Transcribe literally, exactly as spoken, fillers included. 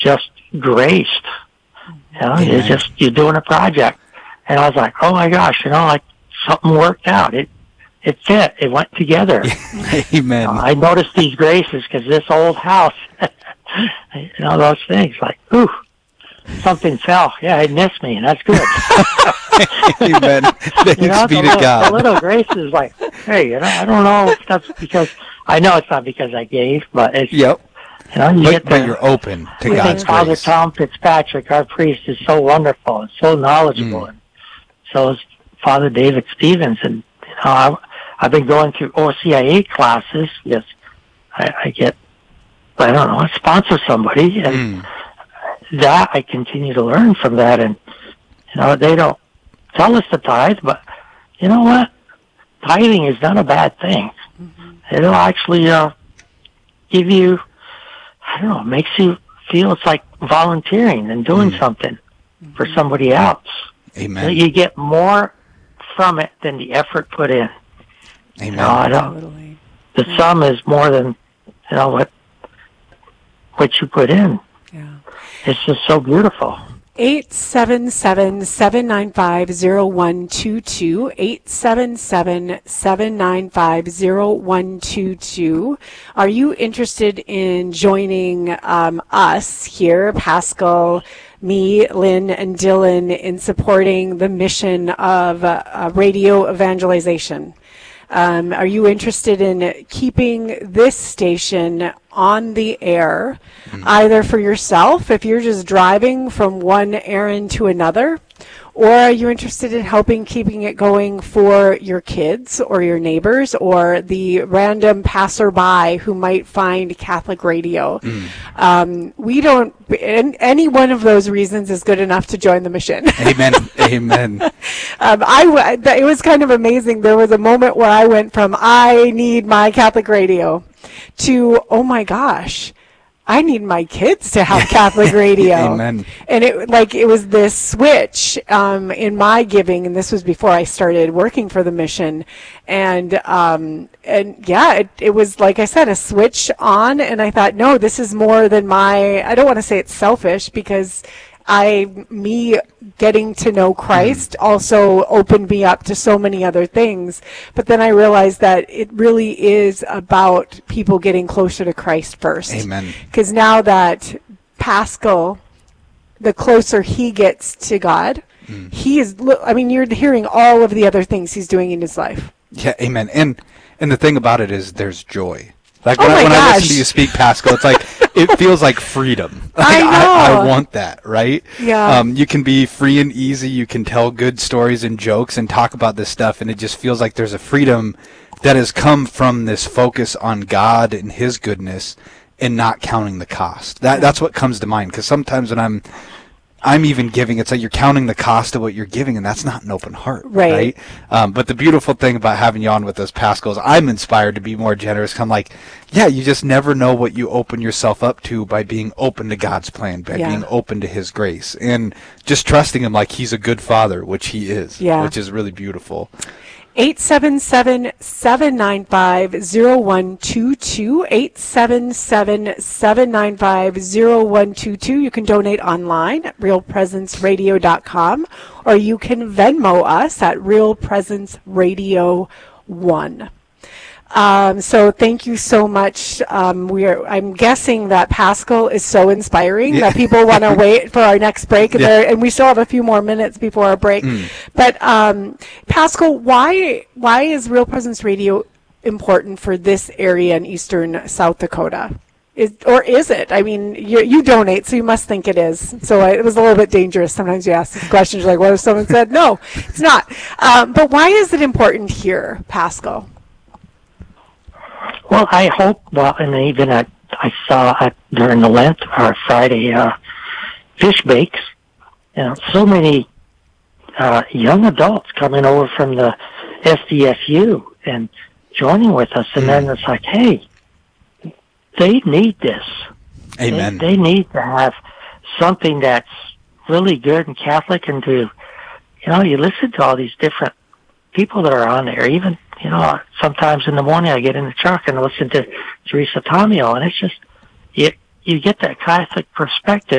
just graced. You know, Amen. you're just, you're doing a project. And I was like, oh my gosh, you know, like something worked out. It, it fit. It went together. Amen. Uh, I noticed these graces because this old house, you know, those things like, ooh, something fell. Yeah, it missed me, and that's good. Amen. Thanks you know, be the to little, God. the little grace is like, hey, you know, I don't know if that's because, I know it's not because I gave, but it's, Yep. you know, you But, get but the, you're open to we God's think Father grace. Tom Fitzpatrick, our priest, is so wonderful and so knowledgeable, Mm. and so is Father David Stevens. And you know, I, I've been going through O C I A classes. Yes, I, I get, I don't know, I sponsor somebody, and Mm. that I continue to learn from that. And you know, they don't tell us to tithe, but you know what? Tithing is not a bad thing. Mm-hmm. It'll actually uh, give you, I don't know, makes you feel it's like volunteering and doing mm. something mm-hmm. for somebody else. Amen. So you get more from it than the effort put in. Amen. You know, I don't, totally. the yeah. sum is more than, you know, what what you put in. Yeah. It's just so beautiful. eight seven seven, seven nine five, zero one two two, eight seven seven, seven nine five, zero one two two. Are you interested in joining um, us here, Pascal, me, Lynn, and Dylan, in supporting the mission of uh, radio evangelization? Um, are you interested in keeping this station on the air, mm. either for yourself, if you're just driving from one errand to another, or are you interested in helping keeping it going for your kids or your neighbors or the random passerby who might find Catholic radio? Mm. Um, we don't, any one of those reasons is good enough to join the mission. Amen. Amen. um, I, it was kind of amazing. There was a moment where I went from, I need my Catholic radio, to, oh my gosh, I need my kids to have Catholic radio. Amen. And it like it was this switch um, in my giving, and this was before I started working for the mission. And um, and yeah, it, it was, like I said, a switch on, and I thought, no, this is more than my, I don't want to say it's selfish, because I, me getting to know Christ mm. also opened me up to so many other things. But then I realized that it really is about people getting closer to Christ first. Amen. Because now that Pascal, the closer he gets to God, mm. he is, I mean, you're hearing all of the other things he's doing in his life. Yeah, amen. And and the thing about it is there's joy. Like oh when, I, when I listen gosh. to you speak, Pascal, it's like, it feels like freedom. Like, I know. I, I want that, right? Yeah. Um, you can be free and easy. You can tell good stories and jokes and talk about this stuff, and it just feels like there's a freedom that has come from this focus on God and His goodness and not counting the cost. That That's what comes to mind, because sometimes when I'm I'm even giving, it's like you're counting the cost of what you're giving, and that's not an open heart, right? right? Um, but the beautiful thing about having you on with us, Pascal, is I'm inspired to be more generous. I'm like, yeah, you just never know what you open yourself up to by being open to God's plan, by yeah. being open to His grace, and just trusting Him like He's a good Father, which He is, yeah. which is really beautiful. eight seven seven, seven nine five, zero one two two, eight seven seven, seven nine five, zero one two two. You can donate online at real presence radio dot com, or you can Venmo us at Real Presence Radio one. Um, so thank you so much. Um, we are, I'm guessing that Pascal is so inspiring yeah. that people want to wait for our next break, and, yeah. and we still have a few more minutes before our break. Mm. But um, Pascal, why why is Real Presence Radio important for this area in eastern South Dakota? Is, or is it? I mean, you, you donate, so you must think it is. So I, it was a little bit dangerous. Sometimes you ask these questions, you're like, what if someone said no? It's not. Um, but why is it important here, Pascal? Well, I hope, well, and even at, I saw at, during the Lent, or Friday, uh, fish bakes, you know, so many uh, young adults coming over from the S D S U and joining with us, and mm. then it's like, hey, they need this. Amen. They, they need to have something that's really good and Catholic, and to, you know, you listen to all these different people that are on there, even, you know, sometimes in the morning I get in the truck and I listen to Teresa Tomeo, and it's just, you, you get that Catholic perspective